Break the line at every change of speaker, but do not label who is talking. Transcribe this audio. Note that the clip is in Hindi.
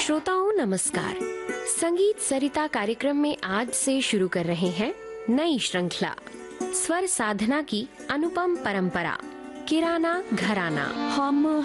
श्रोताओं नमस्कार। संगीत सरिता कार्यक्रम में आज से शुरू कर रहे हैं नई श्रृंखला स्वर साधना की अनुपम परंपरा, किराना घराना। हम